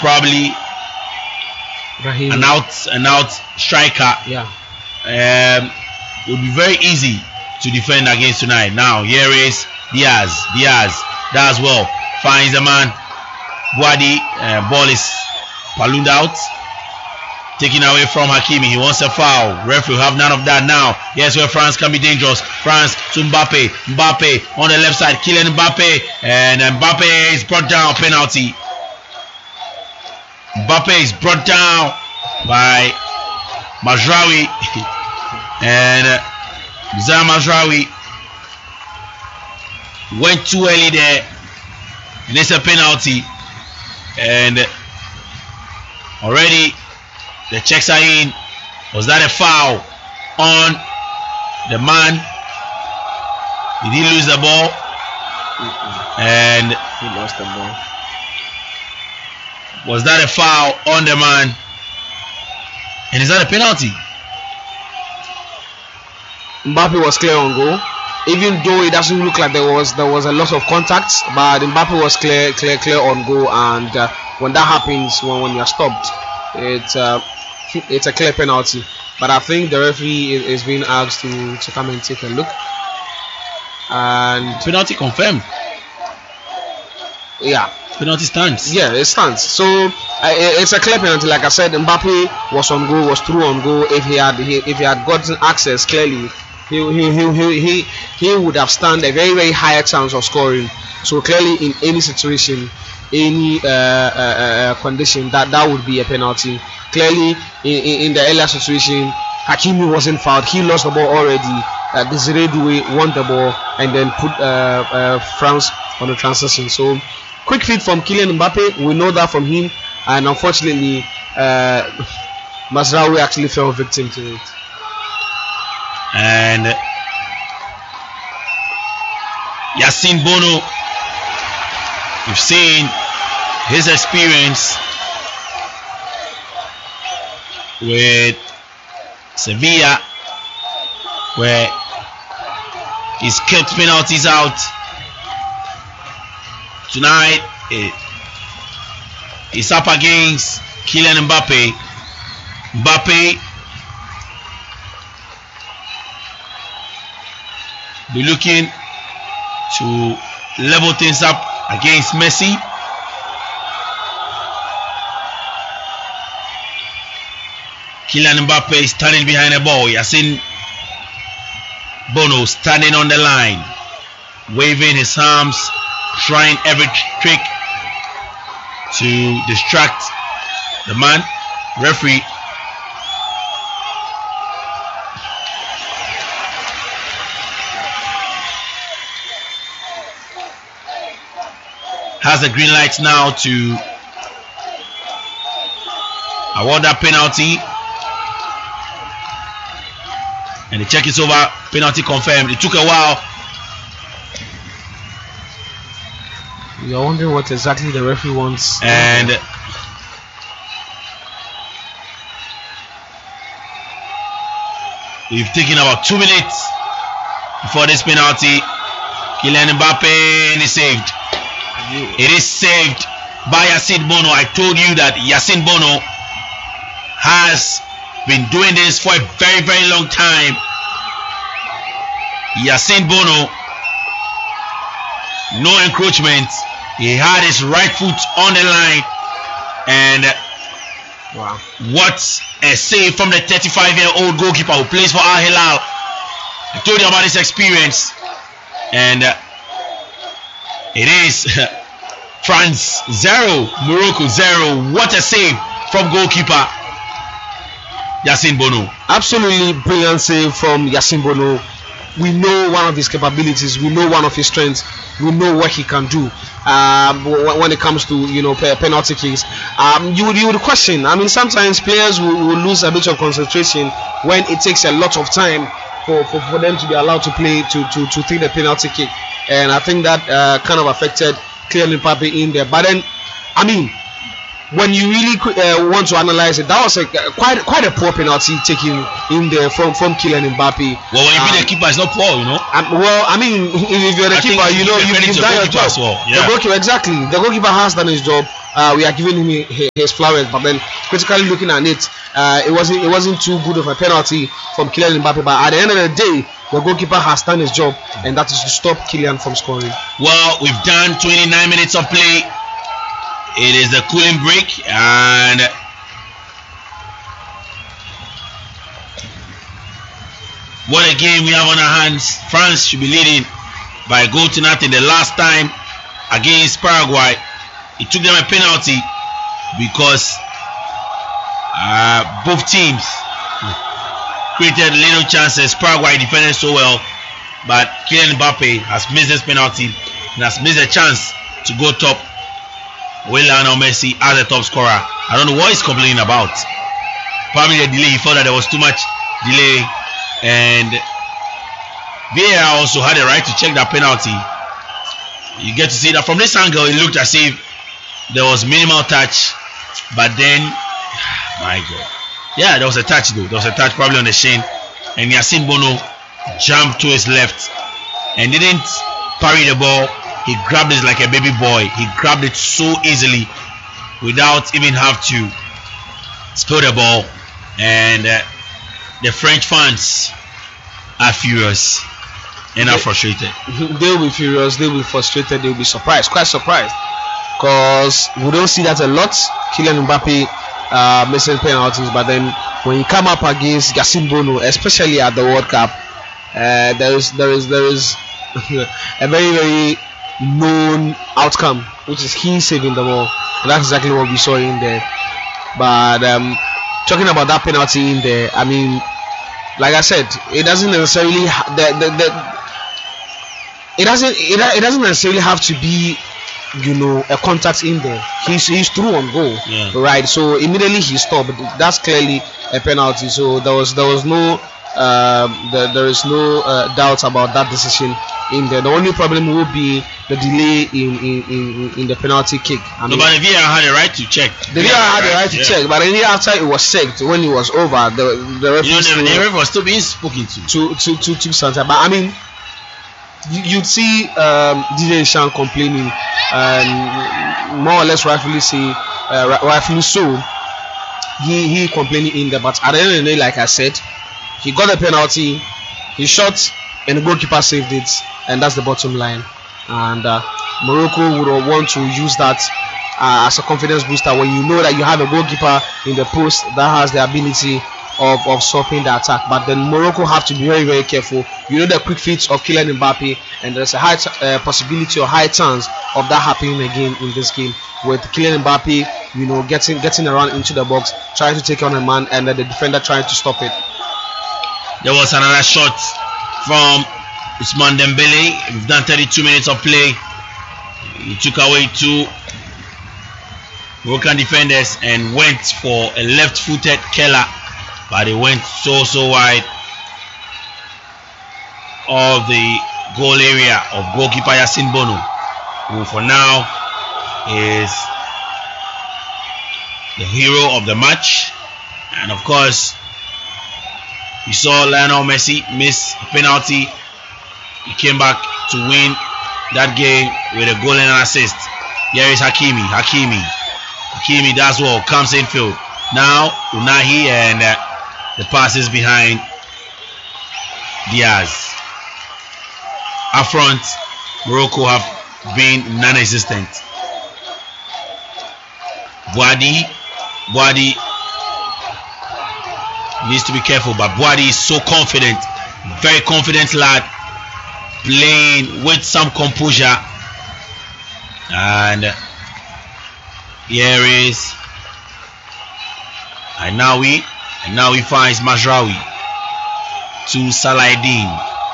probably Raheem. an out striker. Yeah. Would be very easy to defend against tonight. Now here is Diaz does well, finds the man Boadi. Ball is ballooned out, taken away from Hakimi. He wants a foul. Referee will have none of that now. Here's where France can be dangerous. France to Mbappe on the left side, Kylian Mbappe, and Mbappe is brought down. Penalty. Mbappe is brought down by Mazraoui. And Zah Mazraoui went too early there, and it's a penalty. And already the checks are in. Was that a foul on the man? Did he lose the ball? And He lost the ball. was that a foul on the man? And is that a penalty? Mbappe was clear on goal, even though it doesn't look like there was a lot of contact, but Mbappe was clear on goal, and when that happens, when you're stopped, it's a clear penalty. But I think the referee is being asked to come and take a look, and Penalty confirmed. yeah. Penalty stands. Yeah, it stands. So it's a clear penalty. Like I said, Mbappe was on goal, was through on goal. If he had gotten access clearly, he would have stand a very, very higher chance of scoring. So clearly, in any situation, any condition, that would be a penalty. Clearly, in the earlier situation, Hakimi wasn't fouled. He lost the ball already. Desiree Doué won the ball and then put France on the transition. So quick feed from Kylian Mbappe. We know that from him, and unfortunately, Mazraoui actually fell victim to it. And Yassine Bono, you've seen his experience with Sevilla, where he's kept penalties out. Tonight it's up against Kylian Mbappe. Mbappe be looking to level things up against Messi. Kylian Mbappe is standing behind the ball. Yassine Bono standing on the line, waving his arms, trying every trick to distract the man. Referee has the green light now to award that penalty, and the check is over. Penalty confirmed. It took a while. You're wondering what exactly the referee wants. And we've taken about 2 minutes before this penalty. Kylian Mbappe is saved. It is saved by Yassine Bono. I told you that Yassine Bono has been doing this for a very, very long time. Yassine Bono, no encroachment. He had his right foot on the line, and wow, what a save from the 35-year-old goalkeeper who plays for Al Hilal. I told you about his experience, and it is France 0, Morocco 0. What a save from goalkeeper Yassine Bono. Absolutely brilliant save from Yassine Bono. We know one of his capabilities. We know one of his strengths. We know what he can do when it comes to penalty kicks. You would question. I mean, sometimes players will lose a bit of concentration when it takes a lot of time for them to be allowed to play to take the penalty kick, and I think that kind of affected Kylian Mbappe in there. But then, I mean, when you really want to analyze it, that was quite a poor penalty taken in there from Kylian Mbappe. Well, when you be the keeper, it's not poor, well, I mean, if you're the keeper, you've done your job. Well. Yeah. The goalkeeper, exactly. The goalkeeper has done his job. we are giving him his flowers, but then critically looking at it, it wasn't too good of a penalty from Kylian Mbappe. But at the end of the day, the goalkeeper has done his job, and that is to stop Kylian from scoring. Well, we've done 29 minutes of play. It is the cooling break, and what a game we have on our hands. France should be leading by a goal to nothing. The last time against Paraguay, it took them a penalty because both teams created little chances. Paraguay defended so well, but Kylian Mbappe has missed this penalty and has missed a chance to go top with Lionel Messi as a top scorer. I don't know what he's complaining about. Probably the delay. He thought that there was too much delay, and VAR also had the right to check that penalty. You get to see that from this angle, it looked as if there was minimal touch, but then, my God, yeah, there was a touch though. There was a touch probably on the shin, and Yassine Bono jumped to his left and didn't parry the ball. He grabbed it like a baby boy. He grabbed it so easily without even have to spill the ball, and the French fans are furious and are frustrated. They'll be furious, they'll be frustrated, they'll be surprised, quite surprised, because we don't see that a lot. Kylian Mbappe missing penalties, but then when you come up against Yassine Bono, especially at the World Cup, there is a very, very known outcome, which is he saving the ball. And that's exactly what we saw in there. But talking about that penalty in there, I mean, like I said, it doesn't necessarily it doesn't necessarily have to be, you know, a contact in there. He's through on goal, right? So immediately he stopped. That's clearly a penalty. So there is no doubt about that decision in there. The only problem will be the delay in the penalty kick. I mean, but the VAR had a right to check. The VAR had the right to check, but then after it was checked, when it was over, the referee was still being spoken to Santa. But I mean, you'd see DJ Deschamps complaining, and more or less rightfully so. He complaining in there, but at the end of the day, like I said, he got a penalty, he shot, and the goalkeeper saved it, and that's the bottom line. And Morocco would want to use that as a confidence booster when you know that you have a goalkeeper in the post that has the ability of stopping the attack. But then Morocco have to be very, very careful. You know the quick feet of Kylian Mbappe, and there's a high possibility or high chance of that happening again in this game, with Kylian Mbappe, you know, getting around into the box, trying to take on a man, and then the defender trying to stop it. There was another shot from Ousmane Dembele. We've done 32 minutes of play. He took away two Moroccan defenders and went for a left-footed Keller, but he went so wide of the goal area of goalkeeper Yassine Bono, who for now is the hero of the match. And of course, you saw Lionel Messi miss a penalty. He came back to win that game with a goal and an assist. Here is Hakimi does well, comes infield. Now Unahi, and the passes behind Diaz. Up front, Morocco have been non-existent. Boadi needs to be careful, but Boadi is so confident, very confident lad, playing with some composure. And here is Ainawi. And now he finds Mazraoui to Saladin.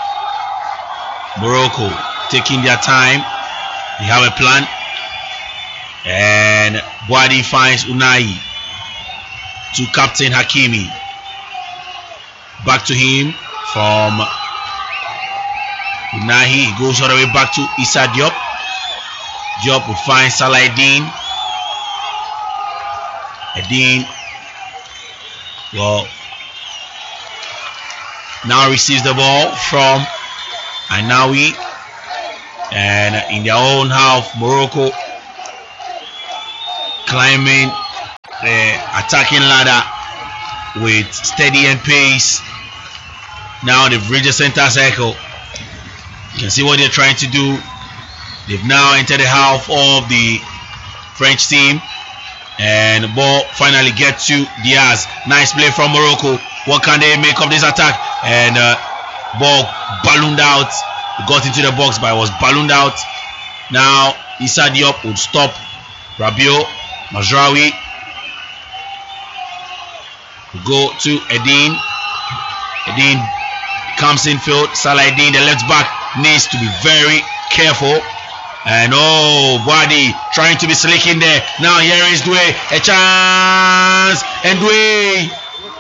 Morocco taking their time. They have a plan. And Boadi finds Unai to Captain Hakimi. Back to him from Unai. He goes all the way back to Issa Diop. Diop will find Saladin. Edin, well, now receives the ball from Ainawi, and in their own half, Morocco climbing the attacking ladder with steady and pace. Now they've reached the center circle. You can see what they're trying to do. They've now entered the half of the French team, and the ball finally gets to Diaz. Nice play from Morocco. What can they make of this attack? And ball ballooned out. It got into the box, but it was ballooned out. Now Issa Diop would stop Rabiot. Mazraoui will go to Edin. Edin comes in field. Salah Edin, the left back, needs to be very careful. And Boadi trying to be slick in there. Now here is Doué. A chance. And Doué.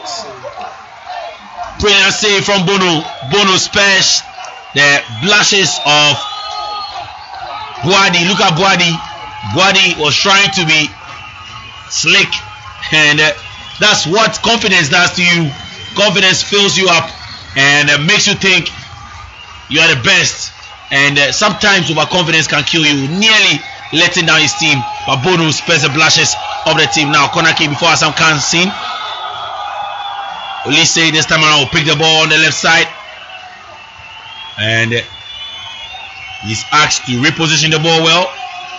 Brilliant save from Bono. Bono spares the blushes of Boadi. Look at Boadi. Boadi was trying to be slick. And that's what confidence does to you. Confidence fills you up and makes you think you are the best. And sometimes overconfidence can kill you, nearly letting down his team. But Bono spares the blushes of the team. Now corner kick before Assam Khan seen. Olise this time around will pick the ball on the left side, and he's asked to reposition the ball well.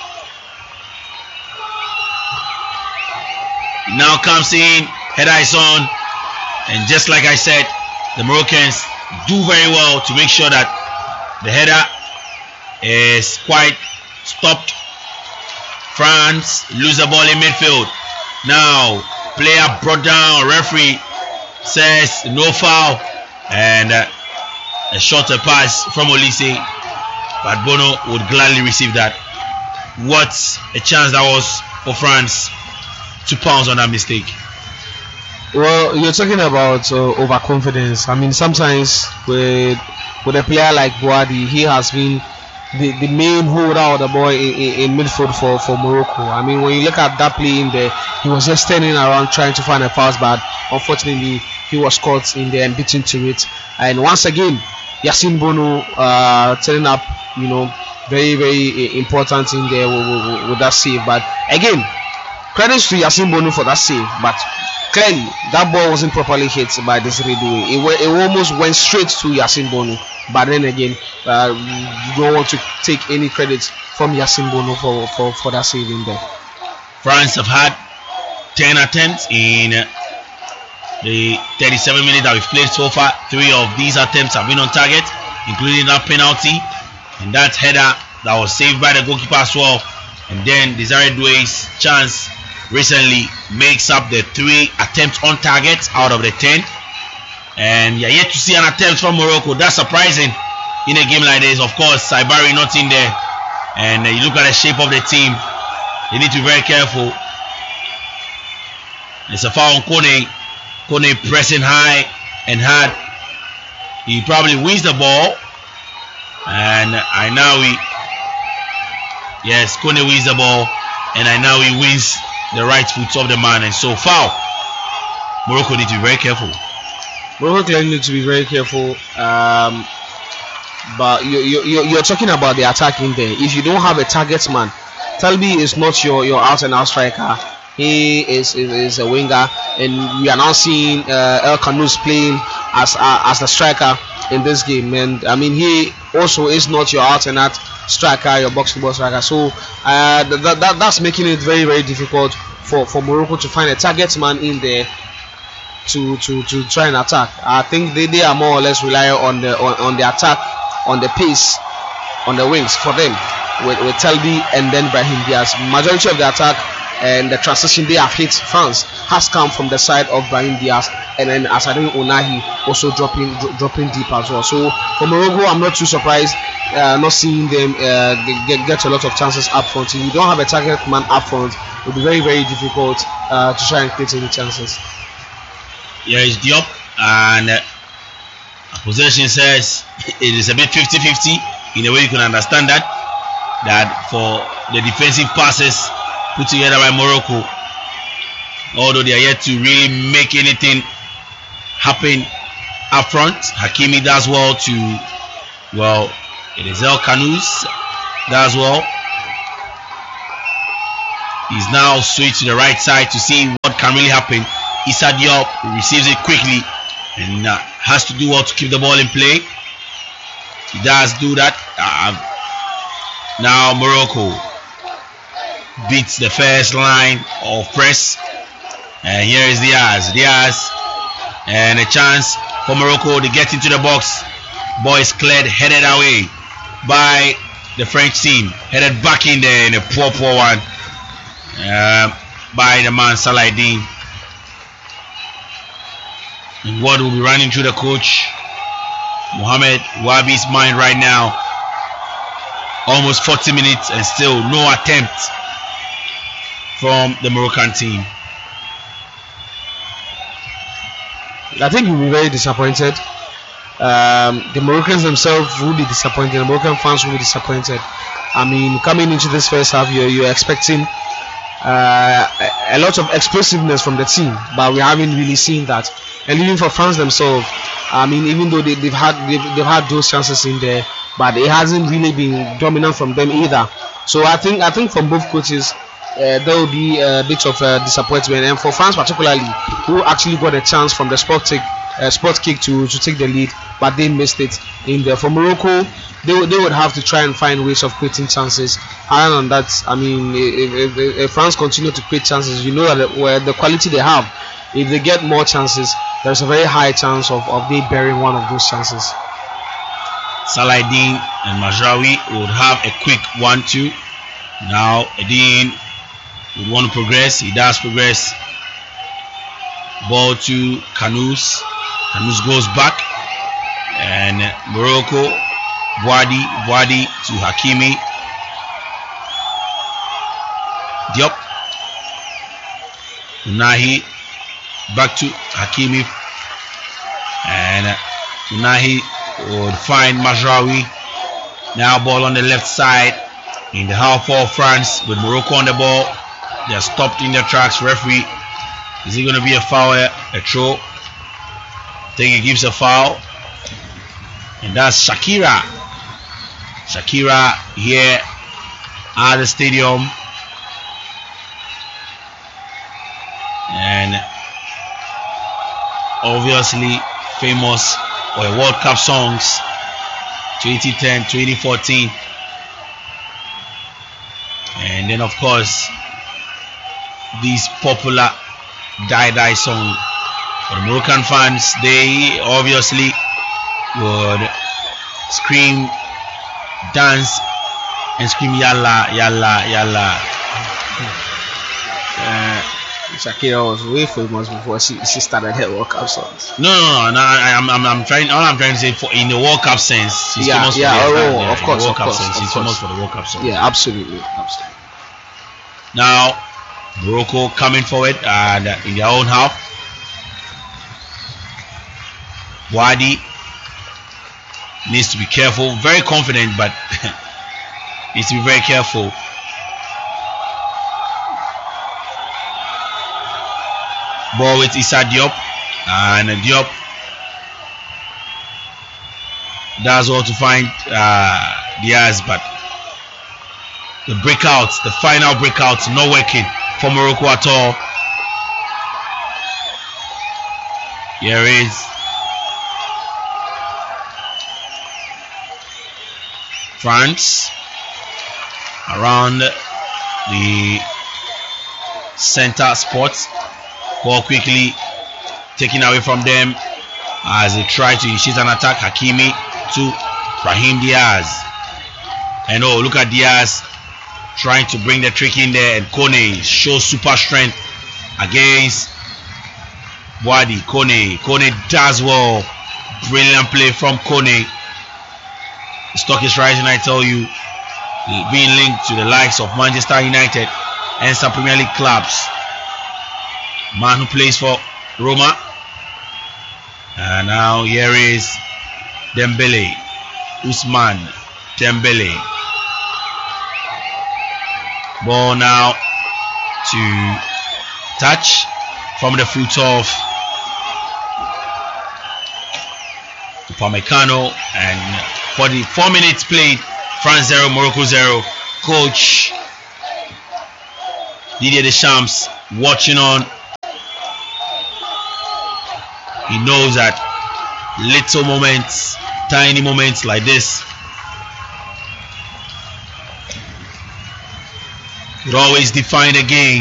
Now comes in, header is on, and just like I said, the Moroccans do very well to make sure that the header is quite stopped. France lose the ball in midfield. Now player brought down, referee says no foul, and a shorter pass from Olise, but Bono would gladly receive that. What a chance that was for France to pounce on that mistake. Well, you're talking about overconfidence. I mean, sometimes with a player like Boadi, he has been the main holder of the ball in midfield for Morocco. I mean, when you look at that play in there, he was just standing around trying to find a pass, but unfortunately he was caught in there and beaten to it. And once again, Yassine Bono turning up, very, very important in there with that save. But again, credits to Yassine Bono for that save, but clearly that ball wasn't properly hit by Desiree Doué. It almost went straight to Yassine Bono. But then again, you don't want to take any credit from Yassine Bono for that save in there. France have had 10 attempts in the 37 minutes that we've played so far. 3 of these attempts have been on target, including that penalty and that header that was saved by the goalkeeper as well. And then Desiree Doué's chance recently makes up the 3 attempts on target out of the 10. And you're yet to see an attempt from Morocco. That's surprising in a game like this. Of course, Saibari not in there. And you look at the shape of the team, they need to be very careful. It's a foul on Kone. Kone pressing high and hard. He probably wins the ball. And yes, Kone wins the ball. And he wins the right foot of the man. And so foul. Morocco need to be very careful. Morocco need to be very careful. But you're talking about the attack in there. If you don't have a target man, Talbi is not your out and out striker. He is a winger, and we are now seeing El Khanous playing as the striker in this game. And I mean, he also is not your out and out striker, your box to box striker. So that's making it very, very difficult for Morocco to find a target man in there to try and attack. I think they are more or less relying on the attack, on the pace, on the wings for them with Talbi and then Brahim Diaz. Majority of the attack and the transition they have hit France has come from the side of Brahim Diaz, and then Asadin Ounahi also dropping deep as well. So for Morocco, I'm not too surprised not seeing them get a lot of chances up front. If you don't have a target man up front, it will be very, very difficult to try and create any chances. Here is Diop, and possession says it is a bit 50-50. In a way, you can understand that for the defensive passes put together by Morocco, although they are yet to really make anything happen up front. Hakimi does well it is El Khanous does well. He's now switched to the right side to see what can really happen. Issa Diop receives it quickly and has to do well to keep the ball in play. He does do that. Now Morocco beats the first line of press. And here is Diaz. And a chance for Morocco to get into the box. Ball is cleared, headed away by the French team. Headed back in there in a poor one by the man Saladin. And what will be running through the coach Mohamed Wabi's mind right now. Almost 40 minutes and still no attempt from the Moroccan team. I think we'll be very disappointed. The Moroccans themselves will be disappointed. The Moroccan fans will be disappointed. I mean, coming into this first half, you're expecting a lot of explosiveness from the team, but we haven't really seen that. And even for France themselves, I mean, even though they've had those chances in there, but it hasn't really been dominant from them either. So I think from both coaches, there will be a bit of disappointment, and for France particularly, who actually got a chance from the spot kick to take the lead, but they missed it in there. For Morocco, they would have to try and find ways of creating chances. Other than that, I mean, if France continue to create chances, you know that where the quality they have, if they get more chances, there's a very high chance of they burying one of those chances. Saladin and Majraoui would have a quick 1-2. Now Edin would want to progress. He does progress. Ball to Kanouz. Kanouz goes back. And Morocco. Boadi to Hakimi. Diop. Unahi. Back to Hakimi. And Unahi would find Majraoui. Now ball on the left side. In the half for France with Morocco on the ball. They are stopped in their tracks. Referee, is it going to be a foul, a throw? I think he gives a foul. And that's Shakira. Shakira here at the stadium. And obviously famous for World Cup songs 2010, 2014. And then of course these popular Die song for the Moroccan fans, they obviously would scream, dance and scream yalla yalla yalla. Shakira was way famous before she started her World Cup songs. No, I'm trying. All I'm trying to say, for in the World Cup sense, she's famous for the of course, She's famous for the World Cup songs. Yeah, absolutely. Now Morocco coming forward and in their own half. Wadi needs to be careful. Very confident, but needs to be very careful. Ball with Issa Diop, and Diop does well to find Diaz, but the breakouts, the final breakouts, not working for Morocco at all. Here is France around the center spots. Ball quickly taken away from them as they try to initiate an attack. Hakimi to Brahim Diaz. And oh, look at Diaz trying to bring the trick in there, and Kone shows super strength against Boadi. Kone does well. Brilliant play from Kone. The stock is rising, I tell you, being linked to the likes of Manchester United and some Premier League clubs. Man who plays for Roma. And now here is Dembele. Ousmane Dembele. Ball now to touch from the foot of Upamecano, and 44 minutes played. France 0, Morocco 0. Coach Didier Deschamps watching on. He knows that little moments, tiny moments like this could always define the game.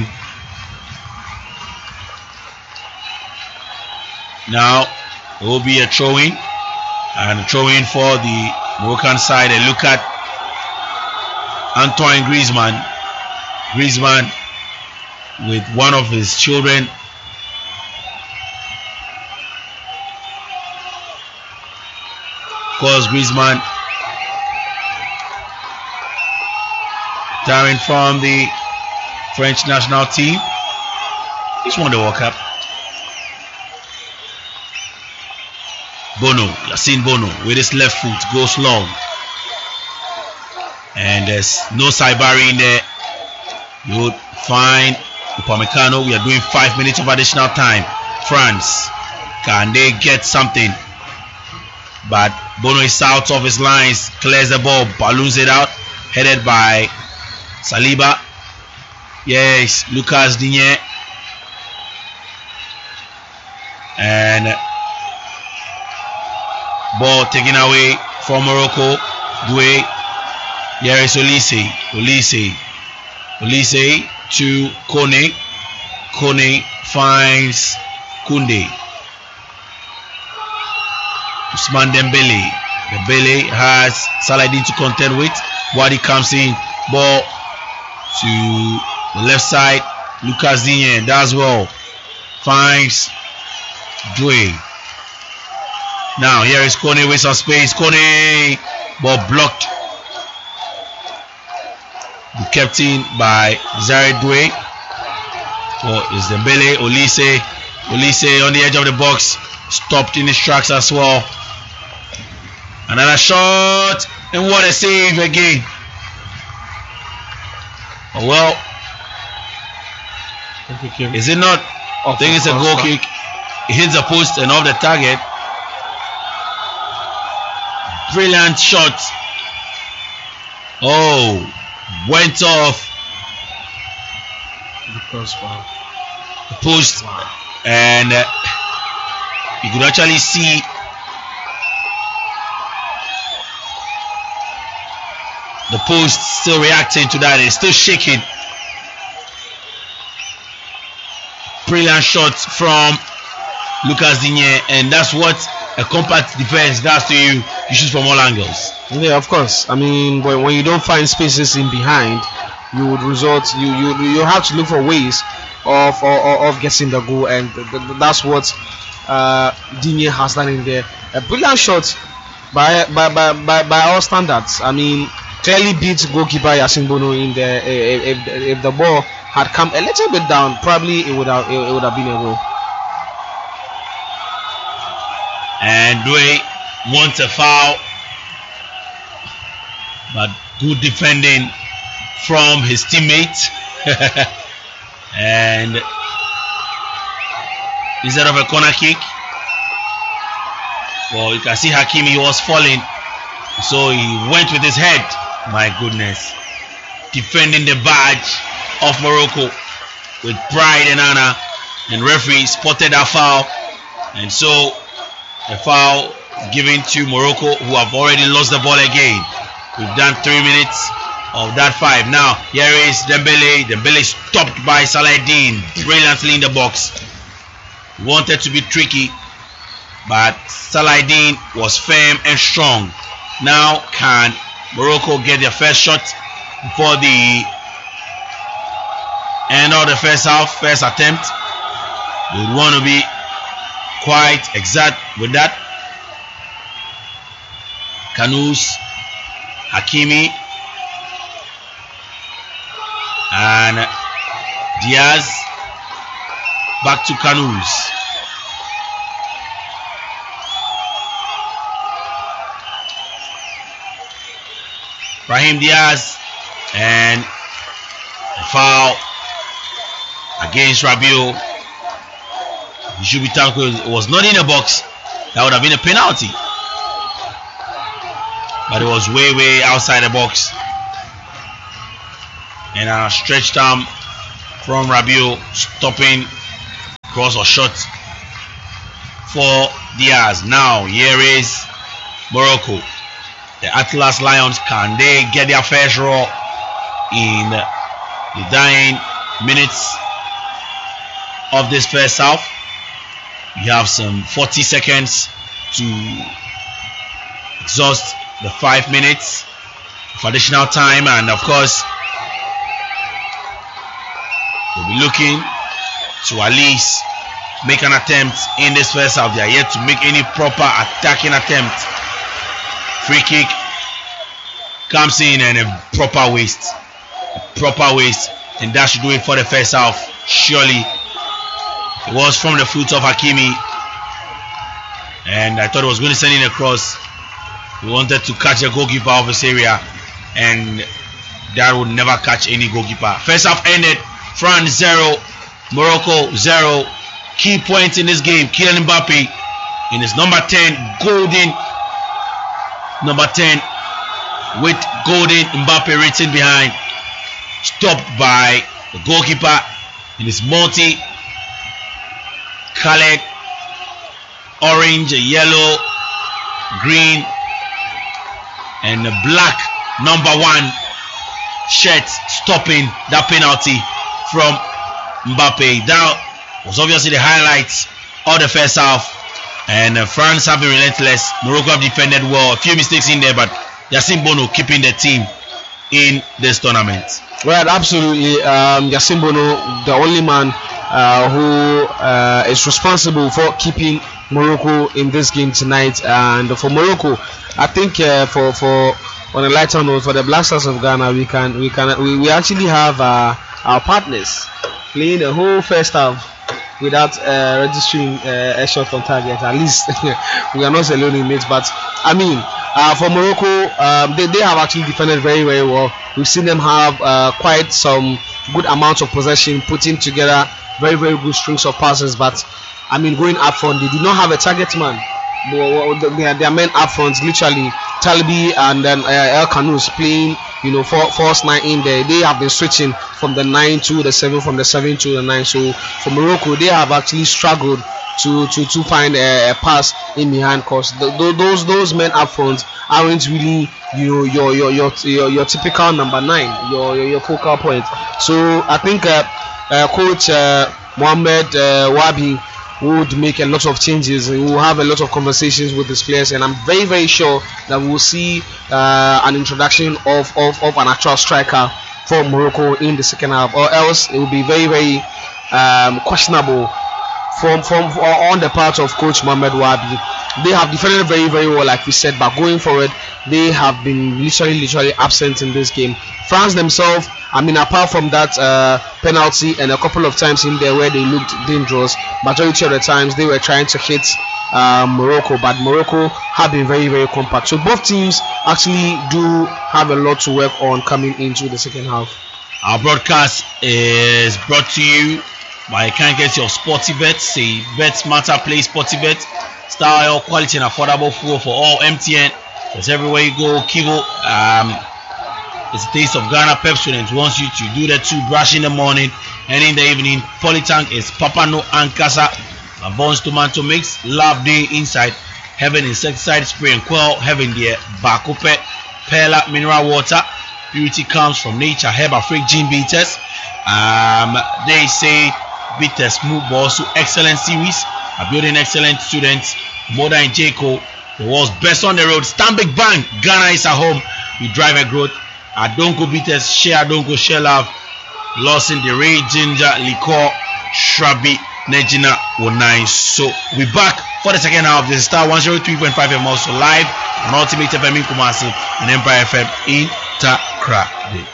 Now it will be a throw-in, and a throw-in for the Moroccan side. And look at Antoine Griezmann. Griezmann with one of his children. Of course, Griezmann retiring from the French national team. He's won the World Cup. Bono, Yassine Bono with his left foot goes long. And there's no Saibari in there. You would find Upamecano. We are doing 5 minutes of additional time. France, can they get something? But Bono is out of his lines, clears the ball, balloons it out, headed by Saliba. Yes, Lucas Digne. And ball taken away from Morocco. Doué. Here is Olise to Kone. Kone finds Koundé. Ousmane Dembele. Dembele has Saladin to contend with. Wadi comes in. Ball to the left side. Lucas Digne does well. Finds Doué. Now here is Kone with some space. Kone, ball blocked. Kept in by Zare Doué. Is Dembele. Olise on the edge of the box, stopped in his tracks as well. Another shot, and what a save again. Well, is it not? I think it's a goal kick. It hits the post and off the target. Brilliant shot. Oh, went off because the post, and you could actually see the post still reacting to that. It's still shaking. Brilliant shot from Lucas Digne, and that's what a compact defense does to you. You shoot from all angles. Yeah, of course. I mean, when you don't find spaces in behind, you would resort. You have to look for ways of getting the goal, and that's what Digne has done in there. A brilliant shot by all standards. I mean, clearly beats goalkeeper Yassine Bono in there. If the ball had come a little bit down, probably it would have been a goal. And Doué wants a foul, but good defending from his teammate. And instead of a corner kick, well, you can see Hakimi was falling, so he went with his head. My goodness, defending the badge of Morocco with pride and honor. And referee spotted that foul, and so a foul given to Morocco, who have already lost the ball again. We've done 3 minutes of that 5. Now here is Dembele. Dembele stopped by Saladin brilliantly in the box. Wanted to be tricky, but Saladin was firm and strong. Now can Morocco get their first shot before the end of the first half, first attempt? They would want to be quite exact with that. Kanouz, Hakimi, and Diaz. Back to Kanouz. Brahim Diaz, and a foul against Rabiot. He should be tackled. It was not in the box. That would have been a penalty, but it was way outside the box. And a stretched arm from Rabiot, stopping cross or shot for Diaz. Now here is Morocco. The Atlas Lions, can they get their first draw in the dying minutes of this first half? We have some 40 seconds to exhaust the 5 minutes of additional time, and of course we'll be looking to at least make an attempt in this first half. They are yet to make any proper attacking attempt. Free kick comes in and a proper waste, and that should do it for the first half. Surely it was from the foot of Hakimi, and I thought it was going to send in a cross. He wanted to catch a goalkeeper of this area, and that would never catch any goalkeeper. First half ended, France 0, Morocco 0. Key points in this game, Kylian Mbappe in his number 10, number 10 with golden Mbappe written behind, stopped by the goalkeeper in his multi-colored orange, yellow, green and the black number 1 shirt, stopping that penalty from Mbappe. That was obviously the highlights of the first half, and France have been relentless. Morocco have defended well, a few mistakes in there, but Yassine Bono keeping the team in this tournament. Right, absolutely. Yassine Bono, the only man who is responsible for keeping Morocco in this game tonight. And for Morocco, I think for on a lighter note, for the Black Stars of Ghana, we actually have our partners playing the whole first half without registering a shot on target. At least we are not alone in it. But I mean, for Morocco, they have actually defended very, very well. We've seen them have quite some good amounts of possession, putting together very, very good strings of passes. But I mean, going up front, they did not have a target man. Their men up front, literally Talbi and then El Kanous playing, false 9 in there. They have been switching from the 9 to the 7, from the 7 to the 9. So for Morocco, they have actually struggled to find a pass in behind, because those men up front aren't really your typical number 9, your focal point. So I think Coach Mohamed Wabi would make a lot of changes. We will have a lot of conversations with his players, and I'm very, very sure that we will see an introduction of an actual striker for Morocco in the second half, or else it will be very, very questionable from on the part of Coach Mohamed Wabi. They have defended very, very well, like we said, but going forward, they have been literally absent in this game. France themselves, I mean, apart from that penalty and a couple of times in there where they looked dangerous, majority of the times they were trying to hit Morocco, but Morocco have been very, very compact. So both teams actually do have a lot to work on coming into the second half. Our broadcast is brought to you by Can't Get Your Sporty Bet. Say Bet Smarter, play Sporty Bet. Style, quality and affordable food for all. MTN, because everywhere you go. Kivo, it's a taste of Ghana. Pep Students wants you to do the toothbrush in the morning and in the evening. Polytank is Papano and Casa. Bones tomato mix. Love Day inside. Heaven insecticide spray and quell. Heaven there. Bakope. Perla mineral water. Purity comes from nature. Herba Freak Gene Beaters. They say Bitter Smooth Balls to Excellent Series. Building excellent students. Moda and Jaco, the world's best on the road. Stanbic Bank, Ghana is at home. We drive a growth. Adonko Bitters, share Adonko, share love. Lawson, the Ray Ginger, Liquor, Shrubby, Nejina, Wonai. So we're back for the second half. This is Star 103.5 FM, also live on Ultimate FM in Kumasi and Empire FM in Accra.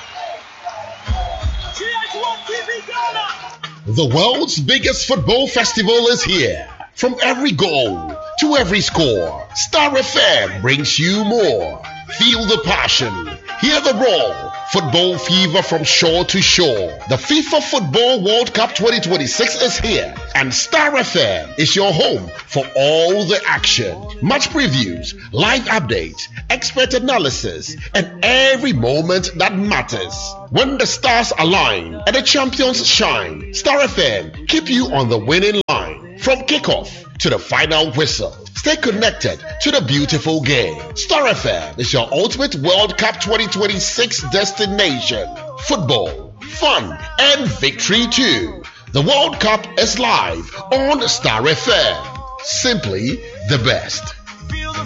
The world's biggest football festival is here. From every goal to every score, Star FM brings you more. Feel the passion, hear the roar, Football fever from shore to shore. The FIFA Football World Cup 2026 is here, and Star FM is your home for all the action. Match previews, live updates, expert analysis, and every moment that matters. When the stars align and the champions shine, Star FM keep you on the winning line from kickoff to the final whistle. Stay connected to the beautiful game. Star FM is your ultimate World Cup 2026 destination. Football, fun, and victory too. The World Cup is live on Star FM. Simply the best.